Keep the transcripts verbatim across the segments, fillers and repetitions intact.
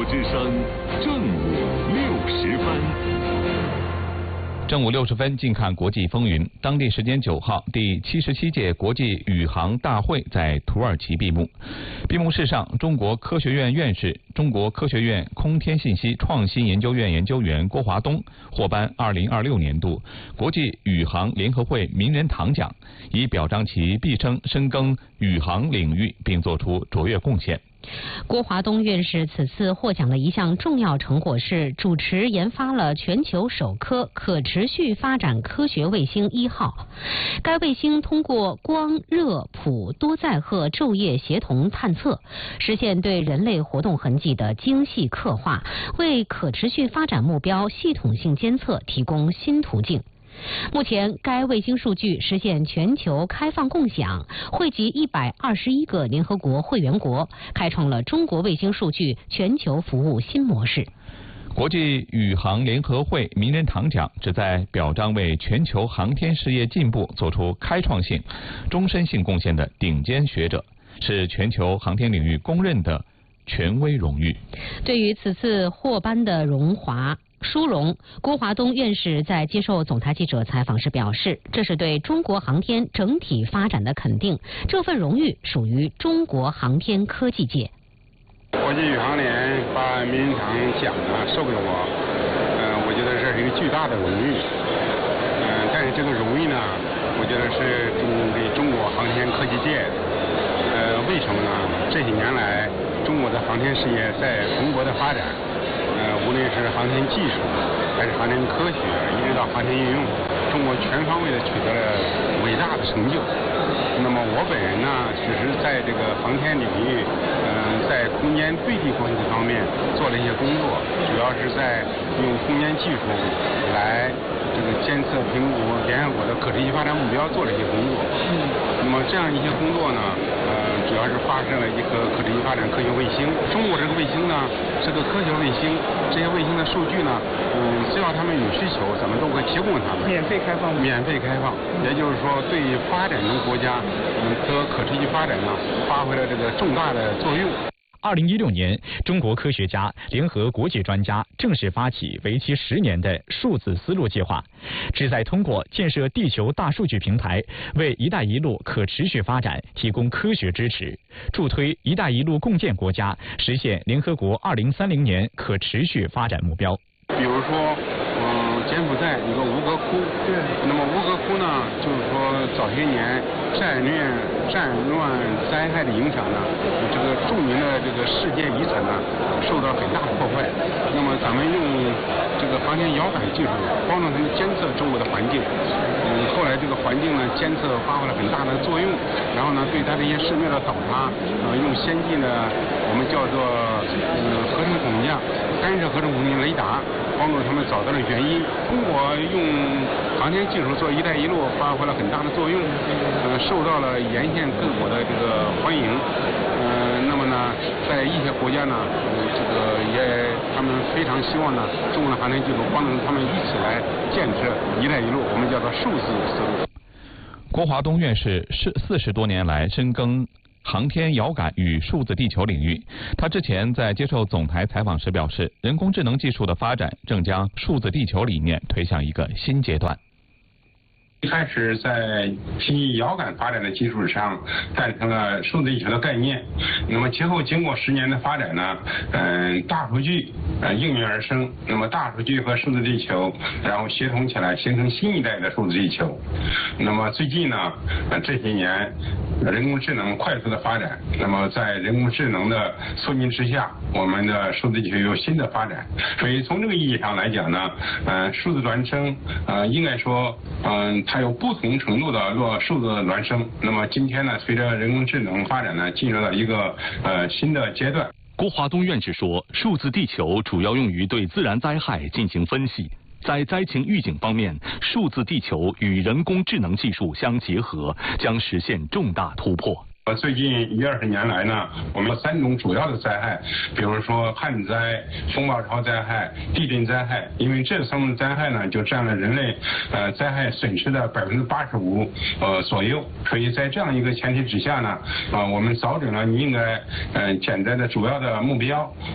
之声正午六十分。 正午六十分，近看国际风云。当地时间九号，第七十七届国际宇航大会在土耳其闭幕。闭幕式上，中国科学院院士、中国科学院空天信息创新研究院研究员郭华东获颁二零二六年度国际宇航联合会名人堂奖，以表彰其毕生深耕宇航领域并作出卓越贡献。 郭华东院士此次获奖的一项重要成果是主持研发了全球首颗可持续发展科学卫星一号。该卫星通过光、热、谱多载荷昼夜协同探测，实现对人类活动痕迹的精细刻画，为可持续发展目标系统性监测提供新途径。目前，该卫星数据实现全球开放共享，汇集一百二十一个联合国会员国，开创了中国卫星数据全球服务新模式。 国际宇航联合会名人堂奖旨在表彰为全球航天事业进步做出开创性、终身性贡献的顶尖学者，是全球航天领域公认的权威荣誉。 对于此次获颁的荣华殊荣，郭华东院士在接受总台记者采访时表示，这是对中国航天整体发展的肯定，这份荣誉属于中国航天科技界。 国际宇航联把名人堂奖呢授给我，呃，我觉得这是一个巨大的荣誉，嗯、呃，但是这个荣誉呢，我觉得是中给中国航天科技界，呃，为什么呢？这些年来，中国的航天事业在蓬勃的发展。呃，无论是航天技术，还是航天科学，一直到航天应用，中国全方位的取得了伟大的成就。那么我本人呢，只是在这个航天领域，嗯、呃，在空间对地关系方面做了一些工作，主要是在用空间技术来这个监测评估联合国的可持续发展目标做了一些工作。嗯。那么这样一些工作呢，呃，主要是发射了一颗可持续发展科学卫星。中国这个卫星呢是个科学卫星，这些卫星的数据呢，嗯，只要他们有需求，咱们都会提供他们。 免费开放。 免费开放，也就是说，对于发展中国家，嗯，和可持续发展呢，发挥了这个重大的作用。 二零一六年，中国科学家联合国际专家正式发起为期十年的数字丝路计划，旨在通过建设地球大数据平台，为“一带一路”可持续发展提供科学支持，助推“一带一路”共建国家实现联合国二零三零年可持续发展目标。 比如说，嗯，柬埔寨有个吴哥窟，对，那么吴哥窟呢，就是说早些年战乱战乱灾害的影响呢，这个著名的这个世界遗产呢受到很大的破坏。那么咱们用这个航天遥感技术帮助他们监测周围的环境，嗯，后来这个环境呢监测发挥了很大的作用，然后呢对它这些寺庙的倒塌，呃，用先进的我们叫做呃合成孔径干涉合成孔径雷达。帮助他们找到了原因。中国用航天技术做“一带一路”发挥了很大的作用，呃，受到了沿线各国的这个欢迎。呃，那么呢，在一些国家呢，呃、这个也他们非常希望呢，中国的航天技术帮助他们一起来建设“一带一路”，我们叫做数字丝路。 郭华东院士是四十多年来深耕航天遥感与数字地球领域。他之前在接受总台采访时表示，人工智能技术的发展正将数字地球理念推向一个新阶段。 一开始在基于遥感发展的基础上，诞生了数字地球的概念。那么其后经过十年的发展呢，嗯，大数据呃应运而生。那么大数据和数字地球，然后协同起来，形成新一代的数字地球。那么最近呢，呃这些年，人工智能快速的发展。那么在人工智能的促进之下，我们的数字地球有新的发展。所以从这个意义上来讲呢，呃，数字孪生，呃，应该说，嗯、呃。它有不同程度的落数字孪生。那么今天呢，随着人工智能发展呢，进入了一个呃新的阶段。 郭华东院士说，数字地球主要用于对自然灾害进行分析，在灾情预警方面，数字地球与人工智能技术相结合，将实现重大突破。 最近一二十年来呢，我们有三种主要的灾害，比如说旱灾、风暴潮灾害、地震灾害。因为这三种灾害呢，就占了人类呃灾害损失的百分之八十五呃左右。所以在这样一个前提之下呢，呃，我们找准了你应该呃减灾的主要的目标，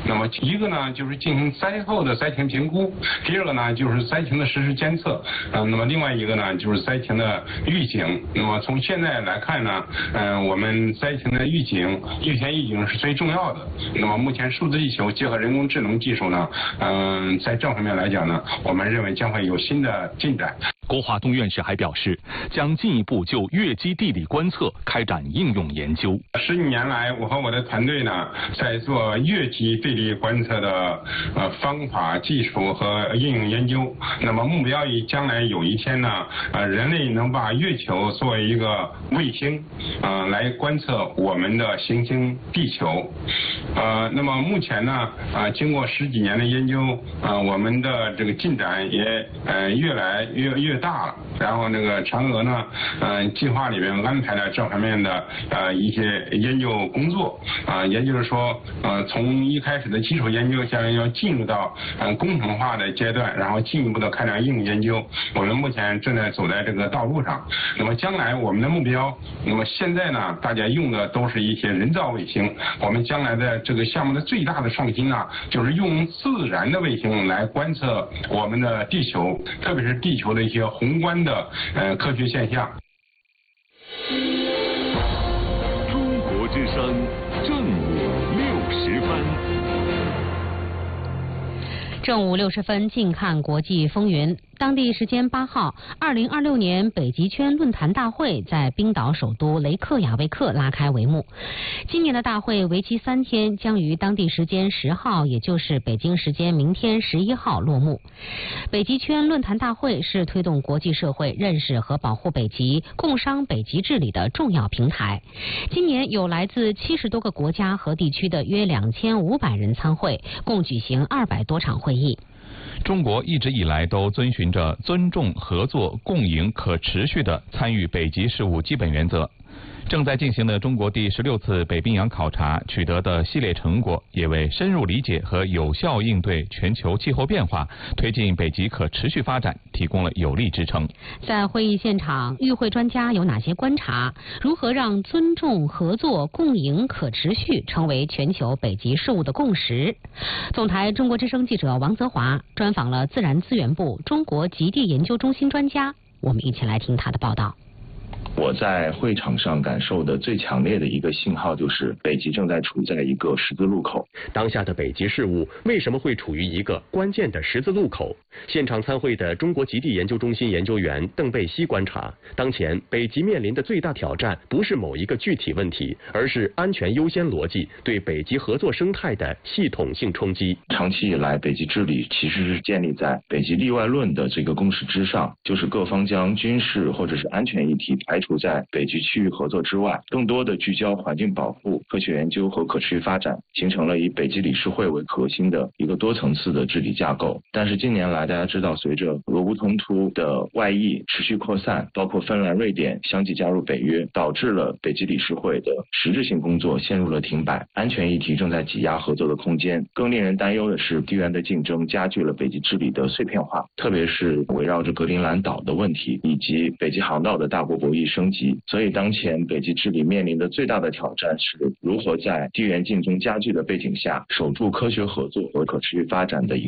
那么一个呢就是进行灾后的灾情评估，第二个呢就是灾情的实时监测，呃，那么另外一个呢就是灾情的预警。那么从现在来看呢，嗯、呃，我们灾情的预警、预前预警是最重要的。那么目前数字地球结合人工智能技术呢，嗯、呃，在这方面来讲呢，我们认为将会有新的进展。 郭华东院士还表示，将进一步就月基地理观测开展应用研究。 十几年来，我和我的团队呢，在做月基地理观测的呃方法、技术和应用研究。那么目标以将来有一天呢，呃，人类能把月球作为一个卫星，呃，来观测我们的行星地球。呃，那么目前呢，呃，经过十几年的研究，呃，我们的这个进展也呃越来越越大了。然后那个嫦娥呢，呃，计划里面安排了这方面的呃一些研究工作，啊、呃，也就是说，呃，从一开始的基础研究，将来要进入到呃工程化的阶段，然后进一步的开展应用研究。我们目前正在走在这个道路上。那么将来我们的目标，那么现在呢，大家用的都是一些人造卫星。我们将来的这个项目的最大的创新呢，就是用自然的卫星来观测我们的地球，特别是地球的一些宏观的呃科学现象。 中国之声正午六十分。 正午六十分，近看国际风云。当地时间八号，二零二六年北极圈论坛大会在冰岛首都雷克雅未克拉开帷幕。今年的大会为期三天，将于当地时间十号，也就是北京时间明天十一号落幕。北极圈论坛大会是推动国际社会认识和保护北极、共商北极治理的重要平台。今年有来自七十多个国家和地区的约两千五百人参会，共举行二百多场会议。 中国一直以来都遵循着尊重、合作、共赢、可持续的参与北极事务基本原则。正在进行的中国第十六次北冰洋考察取得的系列成果，也为深入理解和有效应对全球气候变化、推进北极可持续发展提供了有力支撑。 在会议现场，与会专家有哪些观察？如何让尊重、合作、共赢、可持续成为全球北极事务的共识？总台中国之声记者王泽华专访了自然资源部中国极地研究中心专家，我们一起来听他的报道。 我在会场上感受的最强烈的一个信号就是，北极正在处在一个十字路口。 当下的北极事务为什么会处于一个关键的十字路口？现场参会的中国极地研究中心研究员邓贝西观察，当前北极面临的最大挑战不是某一个具体问题，而是安全优先逻辑对北极合作生态的系统性冲击。 长期以来，北极治理其实是建立在北极例外论的这个共识之上，就是各方将军事或者是安全议题排除在北极区域合作之外，更多的聚焦环境保护、科学研究和可持续发展，形成了以北极理事会为核心的一个多层次的治理架构。但是近年来，大家知道，随着俄乌冲突的外溢持续扩散，包括芬兰、瑞典相继加入北约，导致了北极理事会的实质性工作陷入了停摆，安全议题正在挤压合作的空间。更令人担忧的是，地缘的竞争加剧了北极治理的碎片化，特别是围绕着格陵兰岛的问题以及北极航道的大国博弈升级。所以当前北极治理面临的最大的挑战是如何在地缘竞争加剧的背景下，守住科学合作和可持续发展的一